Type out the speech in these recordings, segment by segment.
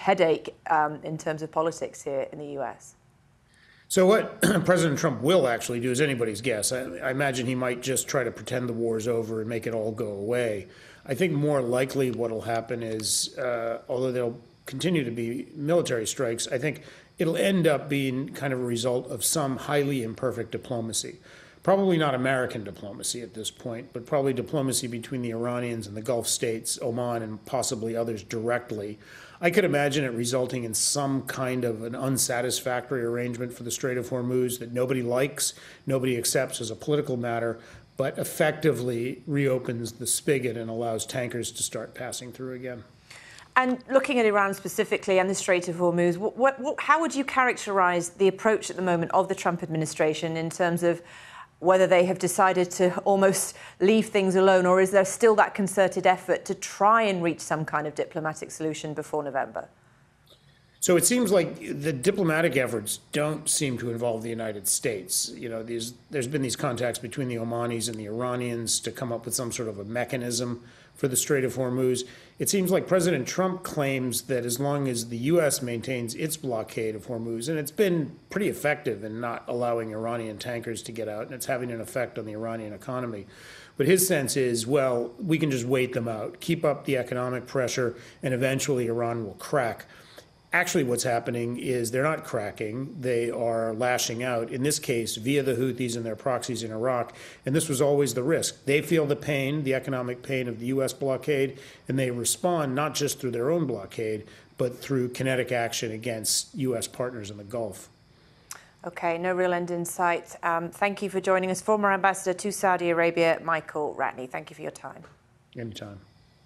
headache in terms of politics here in the US? So what President Trump will actually do is anybody's guess. I imagine he might just try to pretend the war is over and make it all go away. I think more likely what will happen is, although there'll continue to be military strikes, I think it'll end up being kind of a result of some highly imperfect diplomacy. Probably not American diplomacy at this point, but probably diplomacy between the Iranians and the Gulf states, Oman, and possibly others directly. I could imagine it resulting in some kind of an unsatisfactory arrangement for the Strait of Hormuz that nobody likes, nobody accepts as a political matter, but effectively reopens the spigot and allows tankers to start passing through again. And looking at Iran specifically and the Strait of Hormuz, how would you characterize the approach at the moment of the Trump administration in terms of whether they have decided to almost leave things alone, or is there still that concerted effort to try and reach some kind of diplomatic solution before November? So it seems like the diplomatic efforts don't seem to involve the United States. You know, there's been these contacts between the Omanis and the Iranians to come up with some sort of a mechanism for the Strait of Hormuz. It seems like President Trump claims that as long as the U.S. maintains its blockade of Hormuz, and it's been pretty effective in not allowing Iranian tankers to get out, and it's having an effect on the Iranian economy. But his sense is, well, we can just wait them out, keep up the economic pressure, and eventually Iran will crack. Actually, what's happening is they're not cracking. They are lashing out, in this case, via the Houthis and their proxies in Iraq. And this was always the risk. They feel the pain, the economic pain of the U.S. blockade, and they respond not just through their own blockade, but through kinetic action against U.S. partners in the Gulf. OK, no real end in sight. Thank you for joining us. Former Ambassador to Saudi Arabia, Michael Ratney. Thank you for your time. Anytime.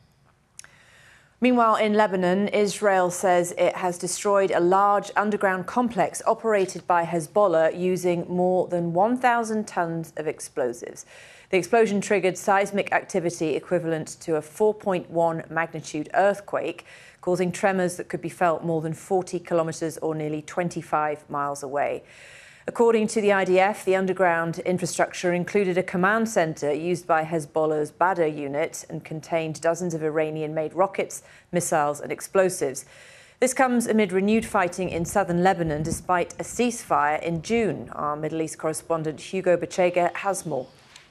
Meanwhile, in Lebanon, Israel says it has destroyed a large underground complex operated by Hezbollah using more than 1,000 tons of explosives. The explosion triggered seismic activity equivalent to a 4.1 magnitude earthquake, causing tremors that could be felt more than 40 kilometres or nearly 25 miles away. According to the IDF, the underground infrastructure included a command centre used by Hezbollah's Badr unit and contained dozens of Iranian-made rockets, missiles and explosives. This comes amid renewed fighting in southern Lebanon despite a ceasefire in June. Our Middle East correspondent Hugo Bachega has more.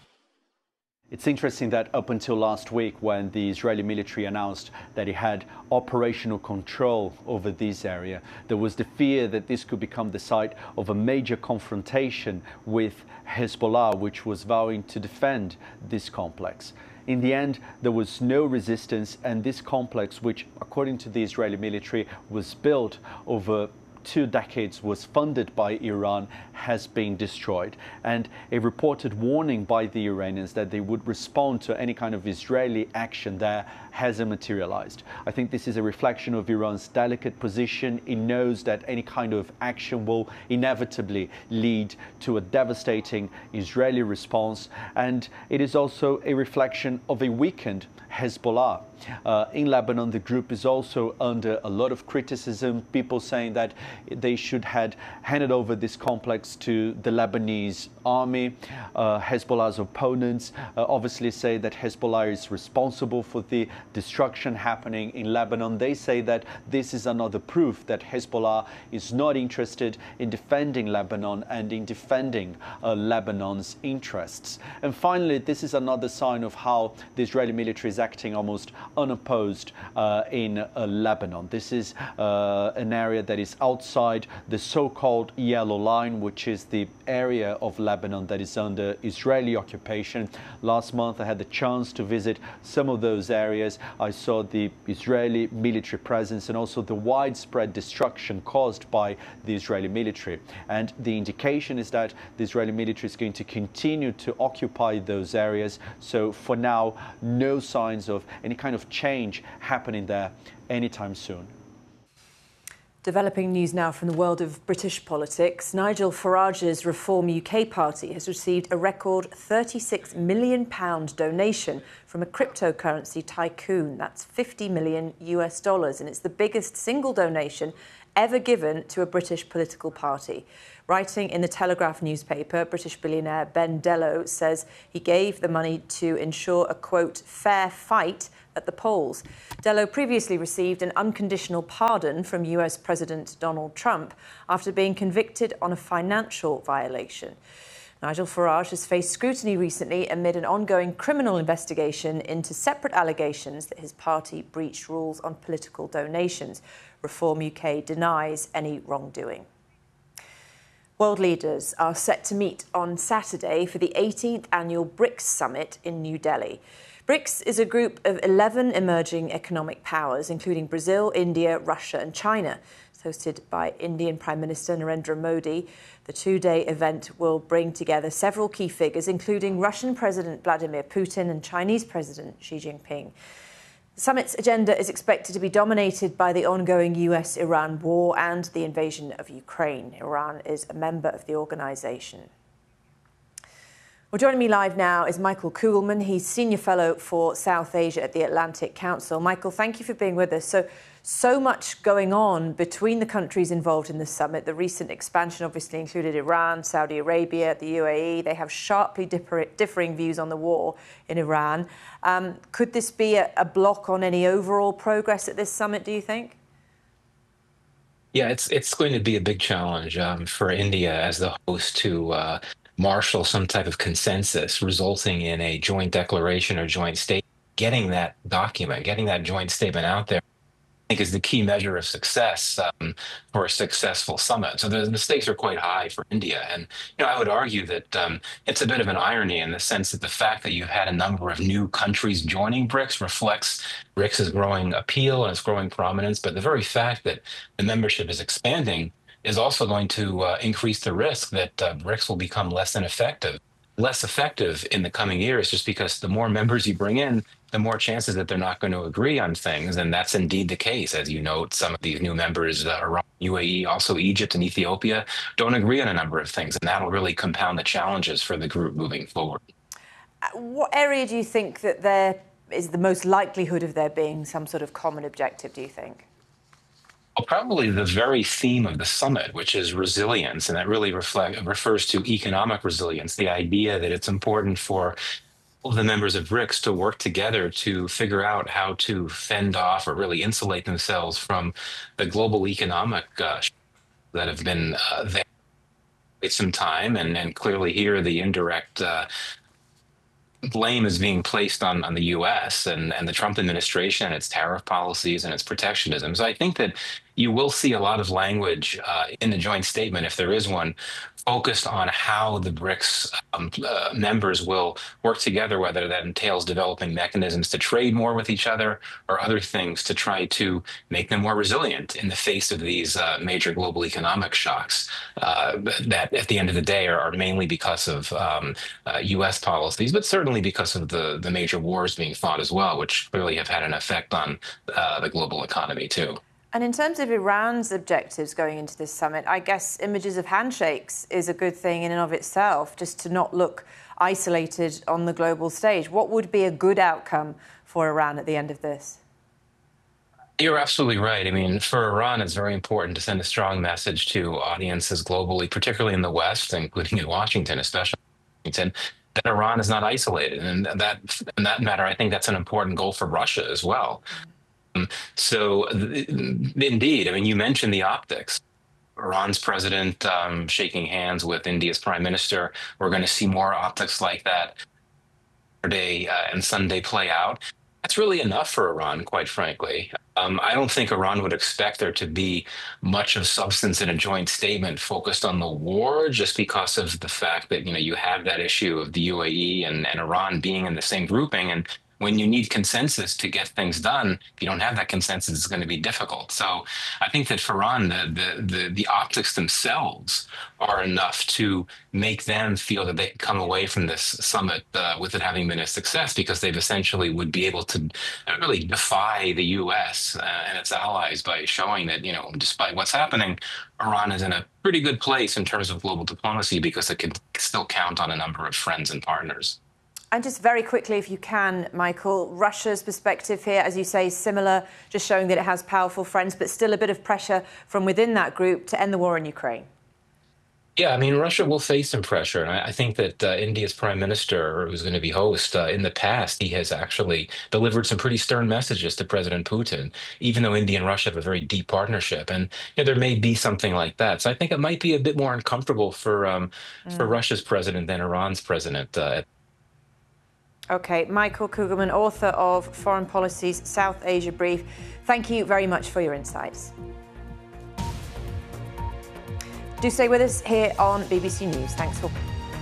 It's interesting that up until last week, when the Israeli military announced that it had operational control over this area, there was the fear that this could become the site of a major confrontation with Hezbollah, which was vowing to defend this complex. In the end, there was no resistance, and this complex, which, according to the Israeli military, was built over 2 decades, was funded by Iran, has been destroyed. And a reported warning by the Iranians that they would respond to any kind of Israeli action there hasn't materialized. I think this is a reflection of Iran's delicate position. It knows that any kind of action will inevitably lead to a devastating Israeli response. And it is also a reflection of a weakened Hezbollah. In Lebanon, the group is also under a lot of criticism, people saying that they should have handed over this complex to the Lebanese army. Hezbollah's opponents obviously say that Hezbollah is responsible for the destruction happening in Lebanon. They say that this is another proof that Hezbollah is not interested in defending Lebanon and in defending Lebanon's interests. And finally, this is another sign of how the Israeli military is acting almost unopposed in Lebanon. This is an area that is outside the so-called Yellow Line, which is the area of Lebanon that is under Israeli occupation. Last month, I had the chance to visit some of those areas. I saw the Israeli military presence and also the widespread destruction caused by the Israeli military. And the indication is that the Israeli military is going to continue to occupy those areas. So for now, no signs of any kind of change happening there anytime soon. Developing news now from the world of British politics. Nigel Farage's Reform UK party has received a record £36 million donation from a cryptocurrency tycoon. That's $50 million US, and it's the biggest single donation ever given to a British political party. Writing in the Telegraph newspaper, British billionaire Ben Dello says he gave the money to ensure a, quote, fair fight at the polls. Dello previously received an unconditional pardon from US President Donald Trump after being convicted on a financial violation. Nigel Farage has faced scrutiny recently amid an ongoing criminal investigation into separate allegations that his party breached rules on political donations. Reform UK denies any wrongdoing. World leaders are set to meet on Saturday for the 18th annual BRICS summit in New Delhi. BRICS is a group of 11 emerging economic powers, including Brazil, India, Russia and China. It's hosted by Indian Prime Minister Narendra Modi. The two-day event will bring together several key figures, including Russian President Vladimir Putin and Chinese President Xi Jinping. The summit's agenda is expected to be dominated by the ongoing US-Iran war and the invasion of Ukraine. Iran is a member of the organisation. Well, joining me live now is Michael Kugelman. He's Senior Fellow for South Asia at the Atlantic Council. Michael, thank you for being with us. So much going on between the countries involved in the summit. The recent expansion obviously included Iran, Saudi Arabia, the UAE. They have sharply differing views on the war in Iran. Could this be a block on any overall progress at this summit, do you think? Yeah, it's going to be a big challenge for India as the host to marshal some type of consensus resulting in a joint declaration or joint statement. Getting that document, getting that joint statement out there, I think is the key measure of success for a successful summit. So the stakes are quite high for India. And I would argue that it's a bit of an irony in the sense that the fact that you've had a number of new countries joining BRICS reflects BRICS' growing appeal and its growing prominence. But the very fact that the membership is expanding is also going to increase the risk that BRICS will become less effective in the coming years, just because the more members you bring in, the more chances that they're not going to agree on things. And that's indeed the case. As you note, some of these new members, Iran, UAE, also Egypt and Ethiopia, don't agree on a number of things. And that'll really compound the challenges for the group moving forward. What area do you think that there is the most likelihood of there being some sort of common objective, do you think? Well, probably the very theme of the summit, which is resilience, and that really refers to economic resilience, the idea that it's important for all the members of BRICS to work together to figure out how to fend off or really insulate themselves from the global economic that have been there for quite some time. And clearly here the indirect blame is being placed on the U.S. and the Trump administration and its tariff policies and its protectionism. So I think that you will see a lot of language in the joint statement, if there is one, focused on how the BRICS members will work together, whether that entails developing mechanisms to trade more with each other or other things to try to make them more resilient in the face of these major global economic shocks that at the end of the day are mainly because of U.S. policies, but certainly because of the major wars being fought as well, which clearly have had an effect on the global economy too. And in terms of Iran's objectives going into this summit, I guess images of handshakes is a good thing in and of itself, just to not look isolated on the global stage. What would be a good outcome for Iran at the end of this? You're absolutely right. I mean, for Iran, it's very important to send a strong message to audiences globally, particularly in the West, including in Washington, especially Washington, that Iran is not isolated. And that, in that matter, I think that's an important goal for Russia as well. So indeed, I mean, you mentioned the optics. Iran's president shaking hands with India's prime minister. We're going to see more optics like that Saturday and Sunday play out. That's really enough for Iran, quite frankly. I don't think Iran would expect there to be much of substance in a joint statement focused on the war, just because of the fact that, you have that issue of the UAE and Iran being in the same grouping. And when you need consensus to get things done, if you don't have that consensus, it's going to be difficult. So I think that for Iran, the optics themselves are enough to make them feel that they can come away from this summit with it having been a success, because they've essentially would be able to really defy the U.S. And its allies by showing that, despite what's happening, Iran is in a pretty good place in terms of global diplomacy, because it can still count on a number of friends and partners. And just very quickly, if you can, Michael, Russia's perspective here, as you say, similar, just showing that it has powerful friends, but still a bit of pressure from within that group to end the war in Ukraine. Yeah, I mean, Russia will face some pressure. And I think that India's prime minister, who's going to be host, in the past, he has actually delivered some pretty stern messages to President Putin, even though India and Russia have a very deep partnership. And there may be something like that. So I think it might be a bit more uncomfortable for Russia's president than Iran's president. OK, Michael Kugelman, author of Foreign Policy's South Asia Brief. Thank you very much for your insights. Do stay with us here on BBC News. Thanks for...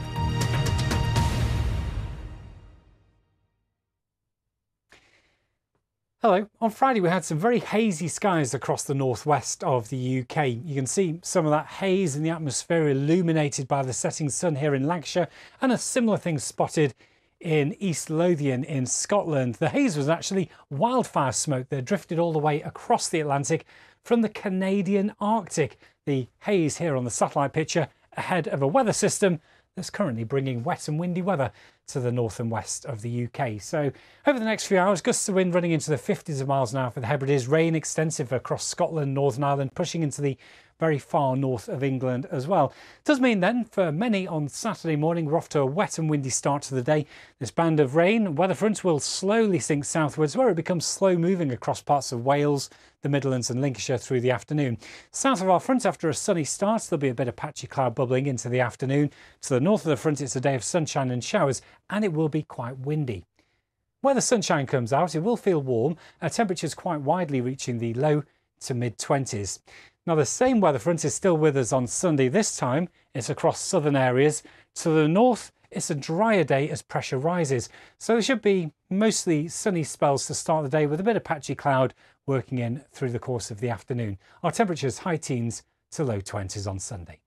Hello. On Friday, we had some very hazy skies across the northwest of the UK. You can see some of that haze in the atmosphere illuminated by the setting sun here in Lancashire, and a similar thing spotted in East Lothian in Scotland. The haze was actually wildfire smoke that drifted all the way across the Atlantic from the Canadian Arctic. The haze here on the satellite picture ahead of a weather system that's currently bringing wet and windy weather to the north and west of the UK. So over the next few hours, gusts of wind running into the 50s of miles an hour for the Hebrides, rain extensive across Scotland, Northern Ireland, pushing into the very far north of England as well. It does mean then, for many on Saturday morning, we're off to a wet and windy start to the day. This band of rain, weather fronts will slowly sink southwards, where it becomes slow moving across parts of Wales, the Midlands and Lincolnshire through the afternoon. South of our front, after a sunny start, there'll be a bit of patchy cloud bubbling into the afternoon. To the north of the front, it's a day of sunshine and showers, and it will be quite windy. Where the sunshine comes out, it will feel warm, temperatures quite widely reaching the low to mid-20s. Now, the same weather front is still with us on Sunday. This time, it's across southern areas. To the north, it's a drier day as pressure rises. So there should be mostly sunny spells to start the day with a bit of patchy cloud working in through the course of the afternoon. Our temperatures high teens to low 20s on Sunday.